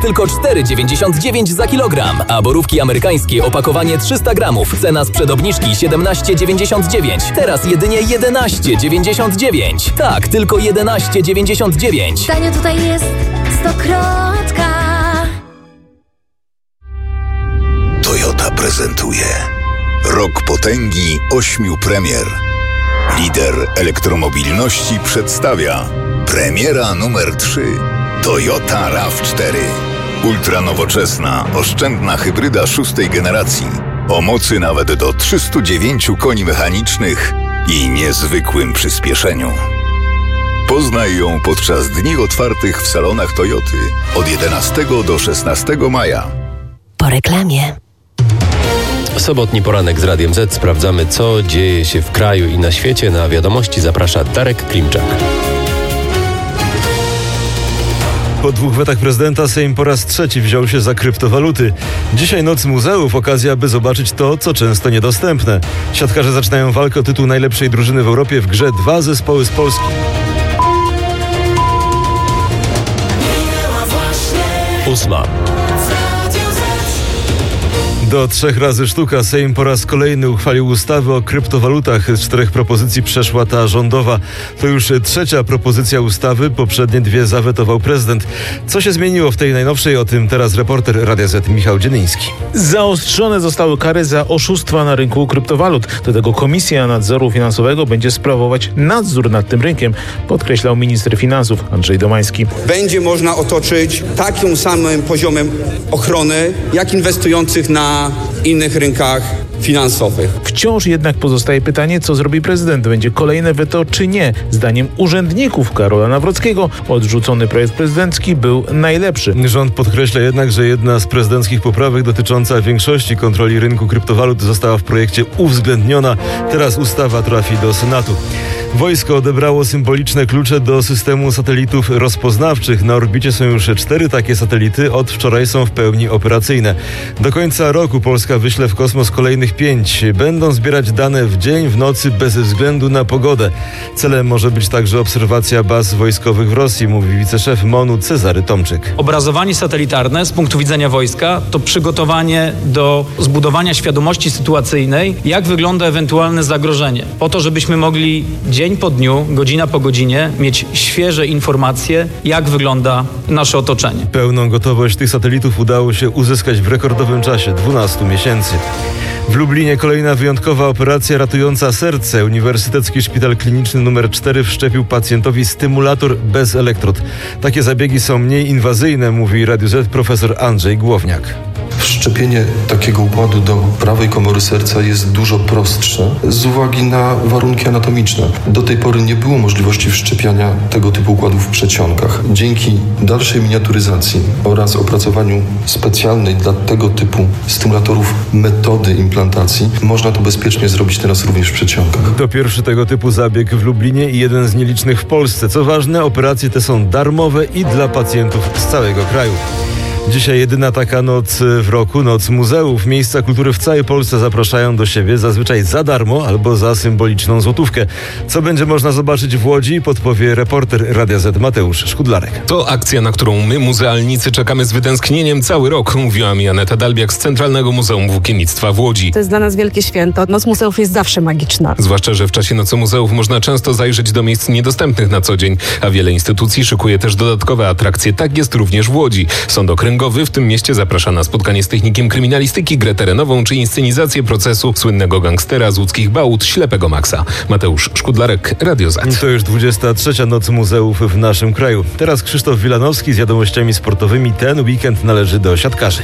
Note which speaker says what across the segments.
Speaker 1: tylko 4,99 za kilogram, a borówki amerykańskie opakowanie 300 gramów, cena sprzed obniżki 17,99, teraz jedynie 11,99. Tak, tylko 11,99.
Speaker 2: Tanio tutaj jest Stokrotka.
Speaker 3: Toyota prezentuje Rok potęgi 8 premier. Lider elektromobilności przedstawia premiera numer 3 Toyota RAV4. Ultranowoczesna, oszczędna hybryda 6. generacji o mocy nawet do 309 koni mechanicznych i niezwykłym przyspieszeniu. Poznaj ją podczas dni otwartych w salonach Toyoty od 11 do 16 maja.
Speaker 4: Po reklamie.
Speaker 5: Sobotni poranek z Radiem Z. Sprawdzamy, co dzieje się w kraju i na świecie. Na wiadomości zaprasza Darek Klimczak.
Speaker 6: Po 2 wetach prezydenta Sejm po raz 3 wziął się za kryptowaluty. Dzisiaj Noc Muzeów, okazja, by zobaczyć to, co często niedostępne. Siatkarze zaczynają walkę o tytuł najlepszej drużyny w Europie, w grze 2 zespoły z Polski.
Speaker 5: 8.
Speaker 6: Do 3 razy sztuka. Sejm po raz kolejny uchwalił ustawę o kryptowalutach. Z 4 propozycji przeszła ta rządowa. To już 3. propozycja ustawy. Poprzednie 2 zawetował prezydent. Co się zmieniło w tej najnowszej? O tym teraz reporter Radia Z Michał Dzienyński.
Speaker 7: Zaostrzone zostały kary za oszustwa na rynku kryptowalut. Do tego Komisja Nadzoru Finansowego będzie sprawować nadzór nad tym rynkiem, podkreślał minister finansów Andrzej Domański.
Speaker 8: Będzie można otoczyć takim samym poziomem ochrony, jak inwestujących na innych rynkach finansowych.
Speaker 7: Wciąż jednak pozostaje pytanie, co zrobi prezydent. Będzie kolejne weto czy nie? Zdaniem urzędników Karola Nawrockiego odrzucony projekt prezydencki był najlepszy.
Speaker 6: Rząd podkreśla jednak, że jedna z prezydenckich poprawek dotycząca większości kontroli rynku kryptowalut została w projekcie uwzględniona. Teraz ustawa trafi do Senatu. Wojsko odebrało symboliczne klucze do systemu satelitów rozpoznawczych. Na orbicie są już 4 takie satelity. Od wczoraj są w pełni operacyjne. Do końca roku Polska wyśle w kosmos kolejnych 5. Będą zbierać dane w dzień, w nocy, bez względu na pogodę. Celem może być także obserwacja baz wojskowych w Rosji, mówi wiceszef MON-u Cezary Tomczyk.
Speaker 9: Obrazowanie satelitarne z punktu widzenia wojska to przygotowanie do zbudowania świadomości sytuacyjnej, jak wygląda ewentualne zagrożenie. Po to, żebyśmy mogli dzień po dniu, godzina po godzinie mieć świeże informacje, jak wygląda nasze otoczenie.
Speaker 6: Pełną gotowość tych satelitów udało się uzyskać w rekordowym czasie 12 miesięcy. W Lublinie kolejna wyjątkowa operacja ratująca serce. Uniwersytecki Szpital Kliniczny nr 4 wszczepił pacjentowi stymulator bez elektrod. Takie zabiegi są mniej inwazyjne, mówi Radiu Z profesor Andrzej Głowniak.
Speaker 10: Wszczepienie takiego układu do prawej komory serca jest dużo prostsze z uwagi na warunki anatomiczne. Do tej pory nie było możliwości wszczepiania tego typu układów w przedsionkach. Dzięki dalszej miniaturyzacji oraz opracowaniu specjalnej dla tego typu stymulatorów metody implantacji można to bezpiecznie zrobić teraz również w przedsionkach.
Speaker 6: To pierwszy tego typu zabieg w Lublinie i jeden z nielicznych w Polsce. Co ważne, operacje te są darmowe i dla pacjentów z całego kraju. Dzisiaj jedyna taka noc w roku, Noc Muzeów. Miejsca kultury w całej Polsce zapraszają do siebie, zazwyczaj za darmo albo za symboliczną złotówkę. Co będzie można zobaczyć w Łodzi, podpowie reporter Radia Z Mateusz Szkudlarek.
Speaker 11: To akcja, na którą my, muzealnicy, czekamy z wytęsknieniem cały rok, mówiła mi Aneta Dalbiak z Centralnego Muzeum Włókiennictwa w Łodzi.
Speaker 12: To jest dla nas wielkie święto. Noc Muzeów jest zawsze magiczna.
Speaker 11: Zwłaszcza, że w czasie Nocy Muzeów można często zajrzeć do miejsc niedostępnych na co dzień, a wiele instytucji szykuje też dodatkowe atrakcje. Tak jest również w Łodzi. Sąd okręgowy w tym mieście zaprasza na spotkanie z technikiem kryminalistyki, grę terenową czy inscenizację procesu słynnego gangstera z łódzkich Bałut, Ślepego Maxa. Mateusz Szkudlarek, Radio Z.
Speaker 6: To już 23. Noc Muzeów w naszym kraju. Teraz Krzysztof Wilanowski z wiadomościami sportowymi. Ten weekend należy do siatkarzy.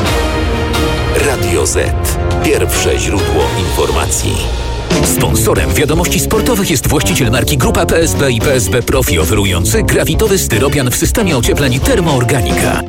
Speaker 13: Radio Z. Pierwsze źródło informacji. Sponsorem wiadomości sportowych jest właściciel marki Grupa PSB i PSB Profi, oferujący grafitowy styropian w systemie ociepleń Termoorganika.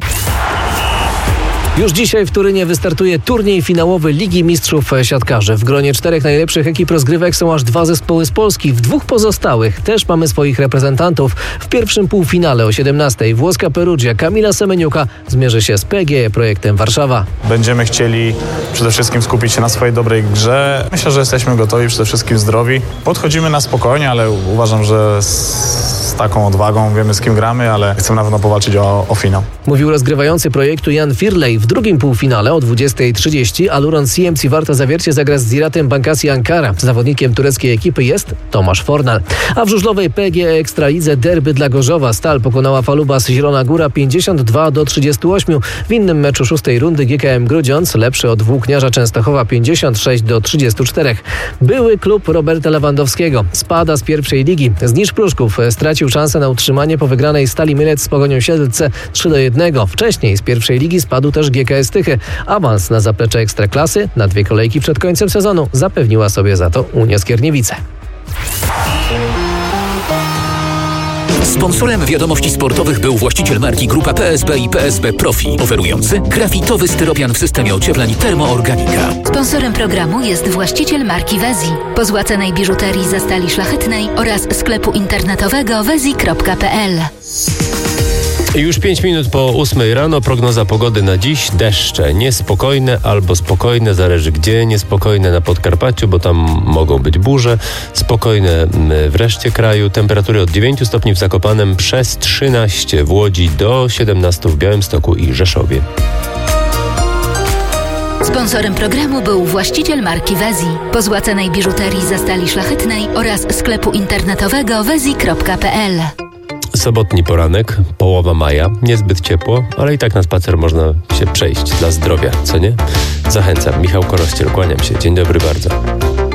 Speaker 14: Już dzisiaj w Turynie wystartuje turniej finałowy Ligi Mistrzów Siatkarzy. W gronie 4 najlepszych ekip rozgrywek są aż 2 zespoły z Polski. W 2 pozostałych też mamy swoich reprezentantów. W pierwszym półfinale o 17:00 włoska Perugia Kamila Semeniuka zmierzy się z PGE Projektem Warszawa.
Speaker 15: Będziemy chcieli przede wszystkim skupić się na swojej dobrej grze. Myślę, że jesteśmy gotowi, przede wszystkim zdrowi. Podchodzimy na spokojnie, ale uważam, że z z taką odwagą, wiemy z kim gramy, ale chcemy na pewno powalczyć o finał.
Speaker 14: Mówił rozgrywający projektu Jan Firlej. W drugim półfinale o 20:30 Aluron CMC Warta Zawiercie zagra z Ziratem Bankasi Ankara. Zawodnikiem tureckiej ekipy jest Tomasz Fornal. A w żużlowej PGE Ekstralidze derby dla Gorzowa. Stal pokonała Falubas Zielona Góra 52-38. W innym meczu 6. rundy GKM Grudziądz, lepszy od Włókniarza Częstochowa 56-34. Były klub Roberta Lewandowskiego spada z pierwszej ligi. Znicz Pruszków stracił szansę na utrzymanie po wygranej Stali Mielec z Pogonią Siedlce 3-1. Wcześniej z pierwszej ligi spadł też GKS Tychy. Awans na zaplecze Ekstraklasy na 2 kolejki przed końcem sezonu zapewniła sobie za to Unia Skierniewice.
Speaker 13: Sponsorem wiadomości sportowych był właściciel marki Grupa PSB i PSB Profi, oferujący grafitowy styropian w systemie ociepleń Termoorganika.
Speaker 2: Sponsorem programu jest właściciel marki Wezi, pozłacanej biżuterii ze stali szlachetnej oraz sklepu internetowego wezi.pl.
Speaker 5: Już 5 minut po 8 rano, prognoza pogody na dziś. Deszcze niespokojne albo spokojne, zależy gdzie. Niespokojne na Podkarpaciu, bo tam mogą być burze. Spokojne w reszcie kraju. Temperatury od 9 stopni w Zakopanem, przez 13 w Łodzi, do 17 w Białymstoku i Rzeszowie.
Speaker 2: Sponsorem programu był właściciel marki Wezi, pozłacanej biżuterii ze stali szlachetnej oraz sklepu internetowego wezi.pl.
Speaker 5: Sobotni poranek, połowa maja, niezbyt ciepło, ale i tak na spacer można się przejść dla zdrowia, co nie? Zachęcam, Michał Korościel, kłaniam się, dzień dobry bardzo.